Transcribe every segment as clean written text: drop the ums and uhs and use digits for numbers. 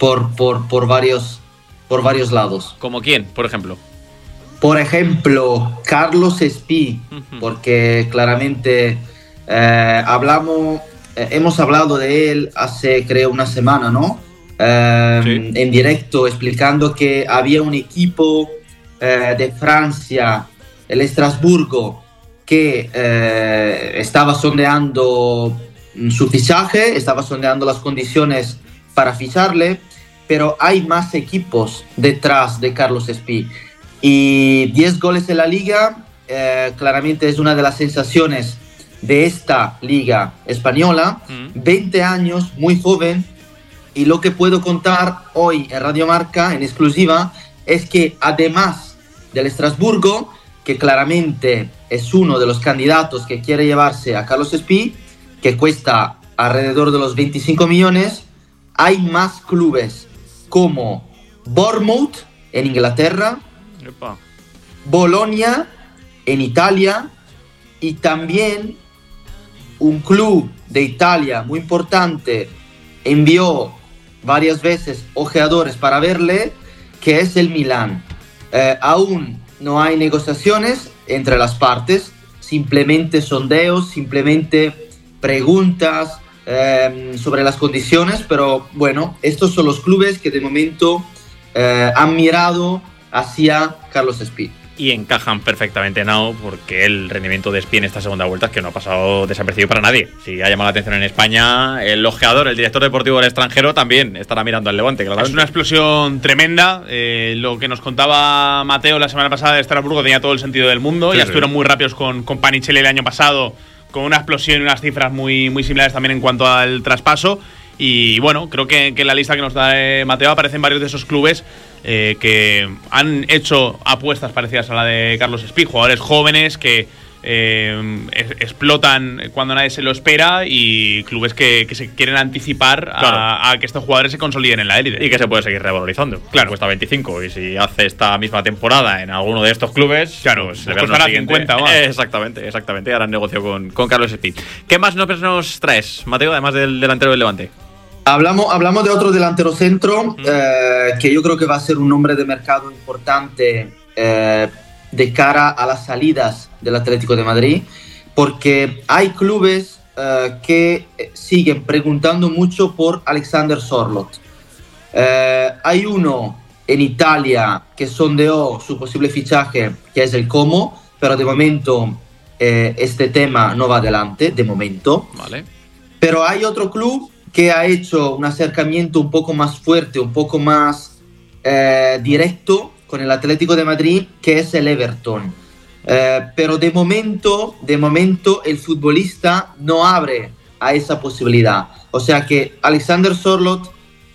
por varios lados. ¿Como quién, por ejemplo? Por ejemplo, Carlos Espí, porque claramente hemos hablado de él hace, creo, una semana, ¿no? Sí. En directo, explicando que había un equipo de Francia, el Estrasburgo, que estaba sondeando su fichaje, estaba sondeando las condiciones para ficharle, pero hay más equipos detrás de Carlos Espí. Y 10 goles en la liga, claramente es una de las sensaciones de esta liga española. 20 años, muy joven. Y lo que puedo contar hoy en Radio Marca, en exclusiva, es que además del Estrasburgo, que claramente es uno de los candidatos que quiere llevarse a Carlos Espí, que cuesta alrededor de los 25 millones, hay más clubes como Bournemouth en Inglaterra, Epa. Bolonia en Italia, y también un club de Italia muy importante envió varias veces ojeadores para verle, que es el Milán. Aún no hay negociaciones entre las partes, simplemente sondeos, simplemente preguntas sobre las condiciones, pero bueno, estos son los clubes que de momento han mirado hacia Carlos Espí. Y encajan perfectamente, Nao, porque el rendimiento de Espí en esta segunda vuelta es que no ha pasado desapercibido para nadie. Si ha llamado la atención en España, el ojeador, el director deportivo del extranjero, también estará mirando al Levante. Claramente. Es una explosión tremenda. Lo que nos contaba Mateo la semana pasada de Estrasburgo tenía todo el sentido del mundo. Sí, ya estuvieron muy rápidos con Panicelli el año pasado, con una explosión y unas cifras muy, muy similares también en cuanto al traspaso. Y bueno, creo que en la lista que nos da Mateo aparecen varios de esos clubes que han hecho apuestas parecidas a la de Carlos Espí, jugadores jóvenes que explotan cuando nadie se lo espera, y clubes que se quieren anticipar a que estos jugadores se consoliden en la élite. Y que se puede seguir revalorizando. Claro, cuesta 25, y si hace esta misma temporada en alguno de estos clubes, claro, pues costará 50 más. Exactamente, harán negocio con Carlos Espí. ¿Qué más nos traes, Mateo, además del delantero del Levante? Hablamos de otro delantero centro que yo creo que va a ser un nombre de mercado importante de cara a las salidas del Atlético de Madrid, porque hay clubes que siguen preguntando mucho por Alexander Sørloth. Hay uno en Italia que sondeó su posible fichaje, que es el Como, pero de momento este tema no va adelante, de momento. Vale. Pero hay otro club que ha hecho un acercamiento un poco más fuerte, un poco más directo con el Atlético de Madrid, que es el Everton. Pero de momento el futbolista no abre a esa posibilidad. O sea que Alexander Sørloth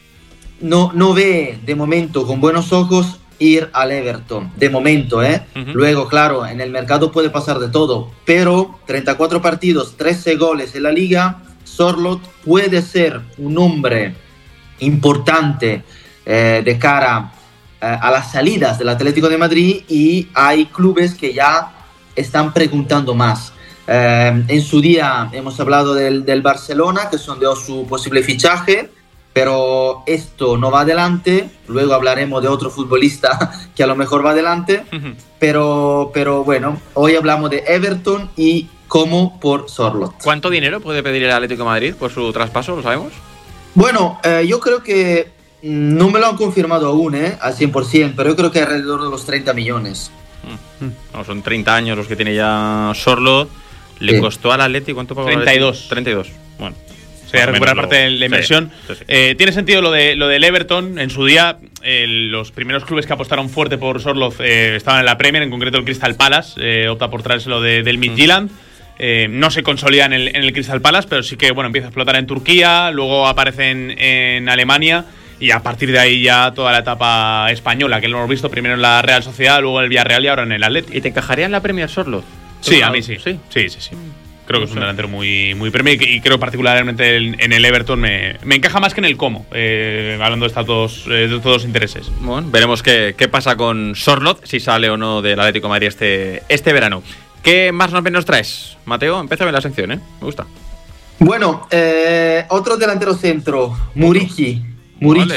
no ve de momento con buenos ojos ir al Everton. De momento, Luego, claro, en el mercado puede pasar de todo. Pero 34 partidos, 13 goles en la Liga. Sørloth puede ser un hombre importante de cara a las salidas del Atlético de Madrid, y hay clubes que ya están preguntando más. En su día hemos hablado del Barcelona, que sondeó su posible fichaje, pero esto no va adelante. Luego hablaremos de otro futbolista que a lo mejor va adelante, pero bueno, hoy hablamos de Everton y Como por Sørloth. ¿Cuánto dinero puede pedir el Atlético de Madrid por su traspaso? ¿Lo sabemos? Bueno, yo creo que no me lo han confirmado aún, al 100%, pero yo creo que alrededor de los 30 millones. No, son 30 años los que tiene ya Sørloth. Le costó al Atlético, ¿cuánto pagó? 32. 32, bueno. O sea, recuperar parte de la inversión. Sí. Tiene sentido lo del Everton. En su día, los primeros clubes que apostaron fuerte por Sørloth estaban en la Premier, en concreto el Crystal Palace. Opta por traérselo del Midtjylland. No se consolida en el Crystal Palace, pero sí que empieza a explotar en Turquía, luego aparece en Alemania, y a partir de ahí ya toda la etapa española, que lo hemos visto primero en la Real Sociedad, luego en el Villarreal y ahora en el Athletic. ¿Y te encajaría en la Premier Sørloth? Sí, a mí sí. Sí. Creo que es un delantero muy, muy Premier, y creo particularmente en el Everton me encaja más que en el Como, hablando de estos dos intereses. Bueno, veremos qué pasa con Sørloth, si sale o no del Atlético de Madrid este verano. ¿Qué más nos traes, Mateo? Empieza la sección, me gusta. Bueno, otro delantero centro, Muriqi. Vale.